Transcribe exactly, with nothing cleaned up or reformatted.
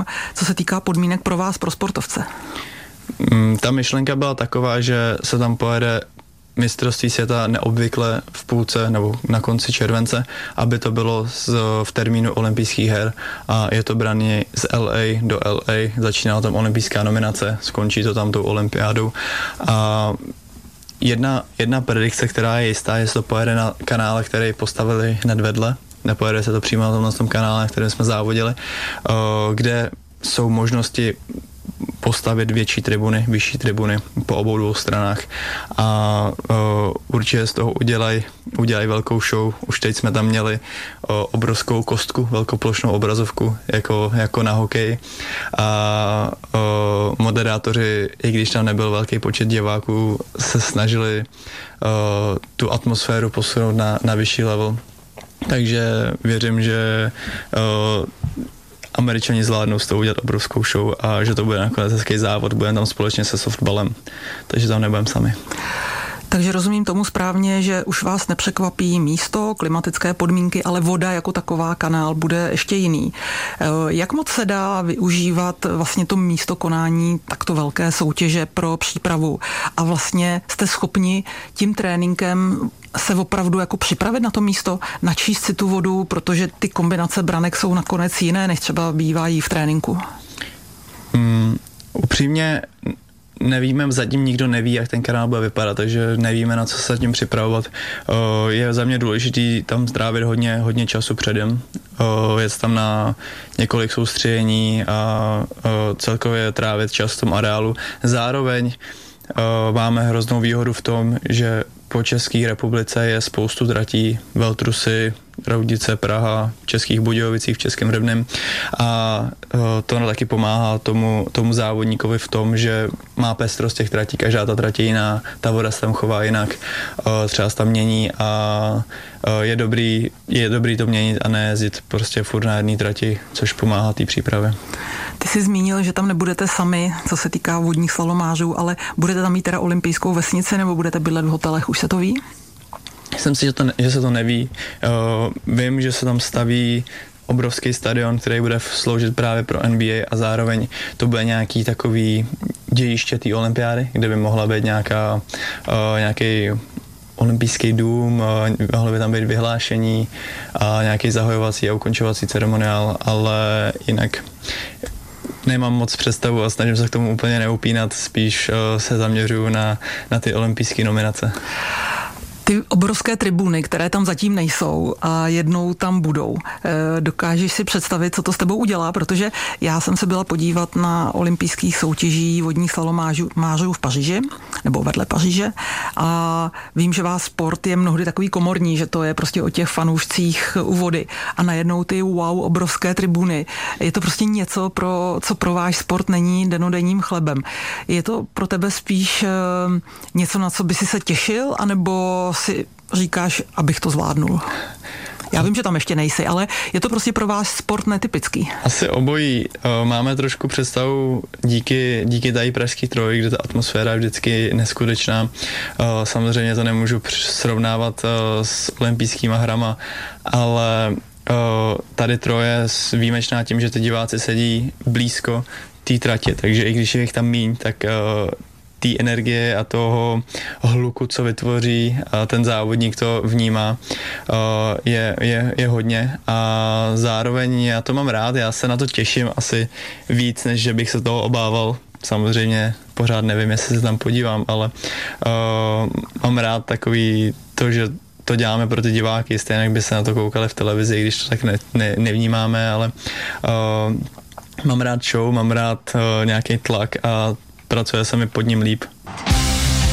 tím, co se týká podmínek pro vás, pro sportovce? Ta myšlenka byla taková, že se tam pojede mistrovství světa neobvykle v půlce nebo na konci července, aby to bylo z, v termínu olympijských her a je to brané z L A do L A, začíná tam olympijská nominace, skončí to tam tou olympiádou a jedna, jedna predikce, která je jistá, jestli to pojede na kanále, který postavili hned vedle, nepojede se to přímo na tomhle tom kanále, na kterém jsme závodili, kde jsou možnosti postavit větší tribuny, vyšší tribuny po obou dvou stranách a uh, určitě z toho udělají udělaj velkou show. Už teď jsme tam měli uh, obrovskou kostku, velkoplošnou obrazovku jako, jako na hokeji a uh, moderátoři, i když tam nebyl velký počet diváků, se snažili uh, tu atmosféru posunout na, na vyšší level. Takže věřím, že uh, Američani zvládnou s tou udělat obrovskou show a že to bude nakonec hezký závod, budeme tam společně se softballem, takže tam nebudeme sami. Takže rozumím tomu správně, že už vás nepřekvapí místo, klimatické podmínky, ale voda jako taková, kanál bude ještě jiný. Jak moc se dá využívat vlastně to místo konání takto velké soutěže pro přípravu a vlastně jste schopni tím tréninkem se opravdu jako připravit na to místo, načíst si tu vodu, protože ty kombinace branek jsou nakonec jiné, než třeba bývají v tréninku? Mm, upřímně nevíme, zatím nikdo neví, jak ten kanál bude vypadat, takže nevíme, na co se tím připravovat. Je za mě důležitý tam strávit hodně, hodně času předem, jet tam na několik soustředění a celkově trávit čas v tom areálu. Zároveň máme hroznou výhodu v tom, že po České republice je spoustu tratí, Veltrusy, Roudice, Praha, v Českých Budějovicích, v Českém Rybném a to taky pomáhá tomu, tomu závodníkovi v tom, že má pestrost těch tratí, každá ta trať je jiná, ta voda se tam chová jinak, třeba se tam mění a je dobrý, je dobrý to měnit a ne jezdit prostě furt na jedné trati, což pomáhá té přípravě. Ty jsi zmínil, že tam nebudete sami, co se týká vodních slalomářů, ale budete tam mít teda olympijskou vesnici nebo budete bydlet v hotelech, už se to ví? Myslím si, že, to, že se to neví. Uh, vím, že se tam staví obrovský stadion, který bude sloužit právě pro N B A a zároveň to bude nějaký takový dějiště té olympiády, kde by mohla být nějaká, uh, nějaký olympijský dům, uh, mohlo by tam být vyhlášení a nějaký zahajovací a ukončovací ceremoniál, ale jinak nemám moc představu a snažím se k tomu úplně neupínat, spíš uh, se zaměřuju na, na ty olympijské nominace. Ty obrovské tribuny, které tam zatím nejsou a jednou tam budou. Dokážeš si představit, co to s tebou udělá? Protože já jsem se byla podívat na olympijských soutěží vodních slalomářů v Paříži, nebo vedle Paříže, a vím, že váš sport je mnohdy takový komorní, že to je prostě o těch fanoušcích u vody. A najednou ty wow, obrovské tribuny. Je to prostě něco, pro, co pro váš sport není denodenním chlebem. Je to pro tebe spíš něco, na co by si se těšil, anebo si říkáš, abych to zvládnul? Já vím, že tam ještě nejsi, ale je to prostě pro vás sport netypický. Asi obojí. Máme trošku představu díky, díky tady pražský troji, kde ta atmosféra je vždycky neskutečná. Samozřejmě to nemůžu srovnávat s olympijskýma hrama, ale tady troje je výjimečná tím, že ty diváci sedí blízko té tratě, takže i když je jich tam míň, tak té energie a toho hluku, co vytvoří a ten závodník to vnímá, je, je, je hodně a zároveň já to mám rád, já se na to těším asi víc, než že bych se toho obával. Samozřejmě pořád nevím, jestli se tam podívám, ale uh, mám rád takový to, že to děláme pro ty diváky, stejně jak by se na to koukali v televizi, když to tak ne, ne, nevnímáme, ale uh, mám rád show, mám rád uh, nějaký tlak a pracuje se mi pod ním líp.